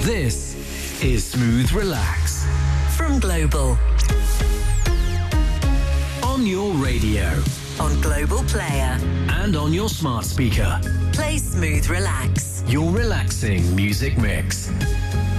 This is Smooth Relax from Global. On your radio, on Global Player, and on your smart speaker. Play Smooth Relax. Your relaxing music mix.